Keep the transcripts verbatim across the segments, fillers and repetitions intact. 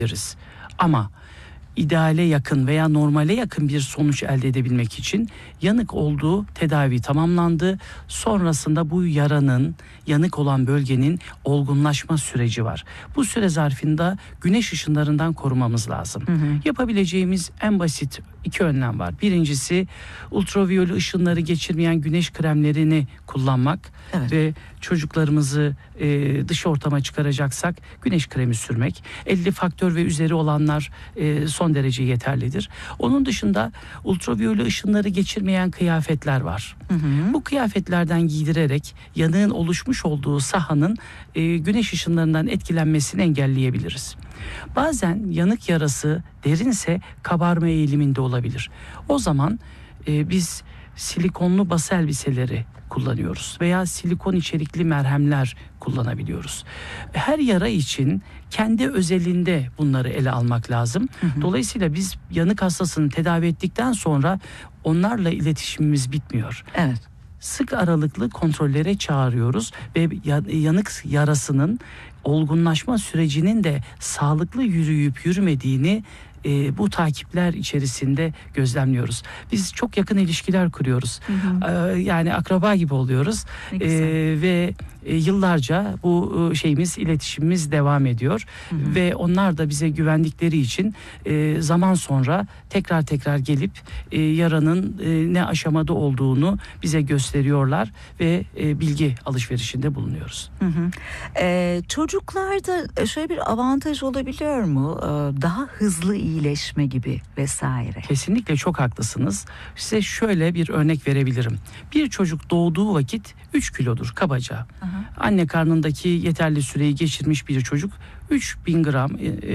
Ama ideale yakın veya normale yakın bir sonuç elde edebilmek için yanık olduğu tedavi tamamlandı. Sonrasında bu yaranın, yanık olan bölgenin olgunlaşma süreci var. Bu süre zarfında güneş ışınlarından korumamız lazım. Hı hı. Yapabileceğimiz en basit iki önlem var. Birincisi ultraviyole ışınları geçirmeyen güneş kremlerini kullanmak. Evet. Ve çocuklarımızı e, dış ortama çıkaracaksak güneş kremi sürmek. elli faktör ve üzeri olanlar e, son derece yeterlidir. Onun dışında ultraviyole ışınları geçirmeyen kıyafetler var. Hı hı. Bu kıyafetlerden giydirerek yanığın oluşmuş olduğu sahanın e, güneş ışınlarından etkilenmesini engelleyebiliriz. Bazen yanık yarası derinse kabarma eğiliminde olabilir. O zaman e, biz silikonlu bası elbiseleri kullanıyoruz veya silikon içerikli merhemler kullanabiliyoruz. Her yara için kendi özelinde bunları ele almak lazım. Hı hı. Dolayısıyla biz yanık hastasını tedavi ettikten sonra onlarla iletişimimiz bitmiyor. Evet. Sık aralıklı kontrollere çağırıyoruz ve yanık yarasının olgunlaşma sürecinin de sağlıklı yürüyüp yürümediğini E, bu takipler içerisinde gözlemliyoruz. Biz çok yakın ilişkiler kuruyoruz. Hı hı. E, yani akraba gibi oluyoruz. E, ve e, yıllarca bu e, şeyimiz, iletişimimiz devam ediyor. Hı hı. Ve onlar da bize güvendikleri için e, zaman sonra tekrar tekrar gelip e, yaranın e, ne aşamada olduğunu bize gösteriyorlar ve e, bilgi alışverişinde bulunuyoruz. Hı hı. E, çocuklarda şöyle bir avantaj olabiliyor mu? E, daha hızlı iyileşme gibi vesaire. Kesinlikle çok haklısınız. Size şöyle bir örnek verebilirim. Bir çocuk doğduğu vakit üç kilodur kabaca. Aha. Anne karnındaki yeterli süreyi geçirmiş bir çocuk üç bin gram,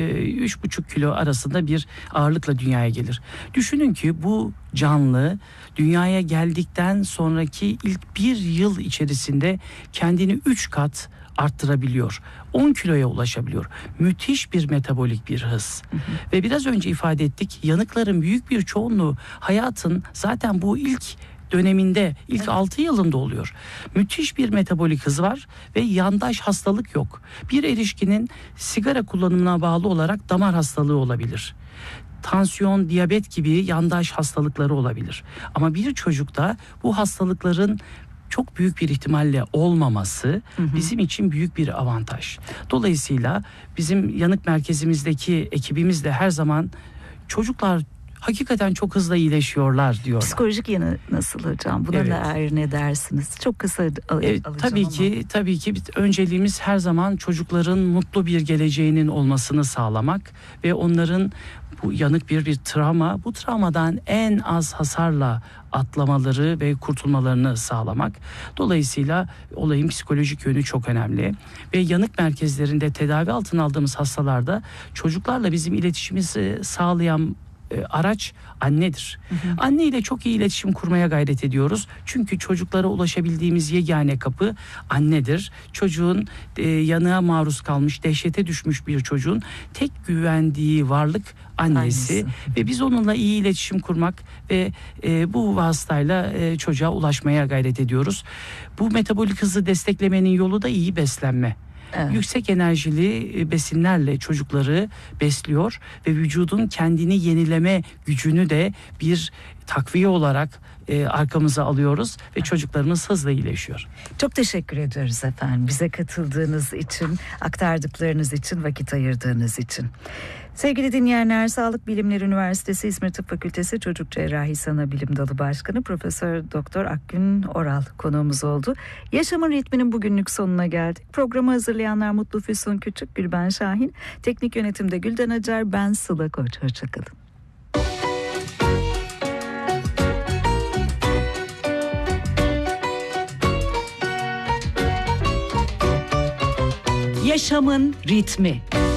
üç buçuk kilo arasında bir ağırlıkla dünyaya gelir. Düşünün ki bu canlı dünyaya geldikten sonraki ilk bir yıl içerisinde kendini üç kat arttırabiliyor. on kiloya ulaşabiliyor. Müthiş bir metabolik bir hız. Hı hı. Ve biraz önce ifade ettik, yanıkların büyük bir çoğunluğu hayatın zaten bu ilk döneminde, ilk evet. altı yılında oluyor. Müthiş bir metabolik hız var ve yandaş hastalık yok. Bir erişkinin sigara kullanımına bağlı olarak damar hastalığı olabilir. Tansiyon, diyabet gibi yandaş hastalıkları olabilir. Ama bir çocukta bu hastalıkların çok büyük bir ihtimalle olmaması hı hı. bizim için büyük bir avantaj. Dolayısıyla bizim yanık merkezimizdeki ekibimiz de her zaman çocuklar hakikaten çok hızlı iyileşiyorlar diyorlar. Psikolojik yanı nasıl hocam? Buna evet. dair ne dersiniz? Çok kısa al- evet, alacağım tabii ama. ki tabii ki önceliğimiz her zaman çocukların mutlu bir geleceğinin olmasını sağlamak ve onların bu yanık bir bir travma, bu travmadan en az hasarla atlamaları ve kurtulmalarını sağlamak. Dolayısıyla olayın psikolojik yönü çok önemli. Ve yanık merkezlerinde tedavi altına aldığımız hastalarda çocuklarla bizim iletişimimizi sağlayan e, araç annedir. Hı hı. Anne ile çok iyi iletişim kurmaya gayret ediyoruz. Çünkü çocuklara ulaşabildiğimiz yegane kapı annedir. Çocuğun e, yanığa maruz kalmış, dehşete düşmüş bir çocuğun tek güvendiği varlık annesi. Annesi. Ve biz onunla iyi iletişim kurmak ve e, bu vasıtayla e, çocuğa ulaşmaya gayret ediyoruz. Bu metabolik hızı desteklemenin yolu da iyi beslenme. Evet. Yüksek enerjili besinlerle çocukları besliyor ve vücudun kendini yenileme gücünü de bir takviye olarak e, arkamıza alıyoruz ve çocuklarımız hızla iyileşiyor. Çok teşekkür ediyoruz efendim. Bize katıldığınız için, aktardıklarınız için, vakit ayırdığınız için. Sevgili dinleyenler, Sağlık Bilimleri Üniversitesi İzmir Tıp Fakültesi Çocuk Cerrahisi Anabilim Dalı Başkanı Profesör Doktor Akgün Oral konuğumuz oldu. Yaşamın ritminin bugünlük sonuna geldik. Programı hazırlayanlar Mutlu Füsun Küçük, Gülben Şahin, teknik yönetimde Gülden Acar, ben Sıla Koç. Hoşçakalın. Yaşamın ritmi.